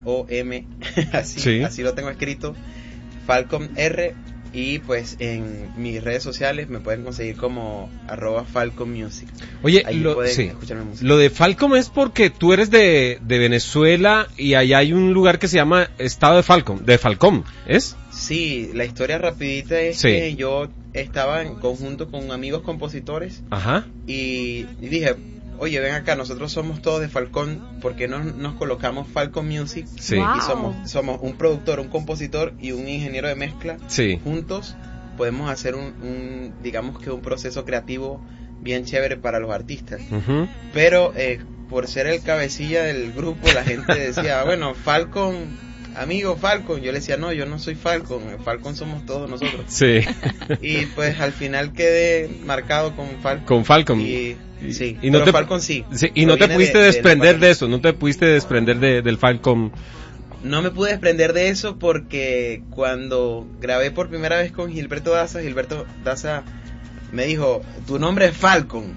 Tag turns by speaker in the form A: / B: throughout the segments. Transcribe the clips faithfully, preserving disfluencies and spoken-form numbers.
A: O M, así,
B: sí.
A: así lo tengo escrito, Falcom R, y pues en mis redes sociales me pueden conseguir como arroba Falcom Music.
B: Oye,
A: ahí
B: lo,
A: pueden
B: sí.
A: escuchar mi música.
B: Lo de Falcom es porque tú eres de, de Venezuela y allá hay un lugar que se llama Estado de Falcom, de Falcom, ¿es?
A: Sí, la historia rapidita es
B: sí.
A: que yo estaba en conjunto con amigos compositores.
B: Ajá.
A: Y, y dije, oye, ven acá, nosotros somos todos de Falcón, ¿por qué no nos colocamos Falcon Music?
B: Sí.
C: Wow.
A: Y somos, somos un productor, un compositor y un ingeniero de mezcla.
B: Sí.
A: Juntos podemos hacer un, un, digamos que un proceso creativo bien chévere para los artistas.
B: Uh-huh.
A: Pero eh, por ser el cabecilla del grupo, la gente decía, bueno, Falcon, amigo Falcon. Yo le decía, no, yo no soy Falcon, Falcon somos todos nosotros.
B: Sí.
A: Y pues al final quedé marcado con Falcon.
B: Con Falcon.
A: Y, sí,
B: y no
A: pero
B: te,
A: Falcon sí.
B: sí y no te pudiste
A: de,
B: desprender
A: de,
B: de eso, no te pudiste desprender de, del Falcon.
A: No me pude desprender de eso porque cuando grabé por primera vez con Gilberto Daza, Gilberto Daza me dijo, tu nombre es Falcon.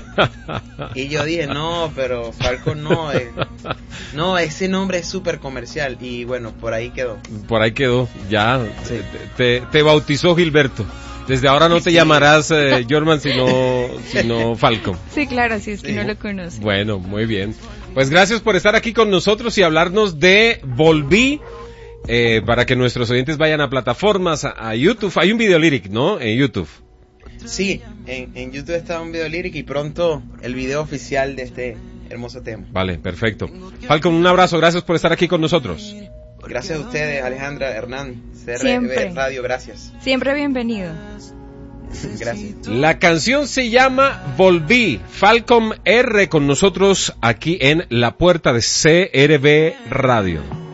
A: Y yo dije, no, pero Falcon no, eh, no, ese nombre es súper comercial. Y bueno, por ahí quedó.
B: Por ahí quedó, ya,
A: sí.
B: te, te bautizó Gilberto. Desde ahora no te sí. llamarás eh, Jorman, sino, sino Falcon.
C: Sí, claro, si es que
A: sí.
C: no lo conoce.
B: Bueno, muy bien. Pues gracias por estar aquí con nosotros y hablarnos de Volví. Eh, para que nuestros oyentes vayan a plataformas, a, a YouTube. Hay un video lyric, ¿no? En YouTube.
A: Sí, en, en YouTube está un video lyric y pronto el video oficial de este hermoso tema.
B: Vale, perfecto. Falcon, un abrazo, gracias por estar aquí con nosotros.
A: Gracias a ustedes, Alejandra, Hernán, C R
C: Siempre.
A: Radio, gracias.
C: Siempre bienvenido.
A: Gracias.
B: La canción se llama Volví, Falcon R con nosotros aquí en La Puerta de C R B Radio.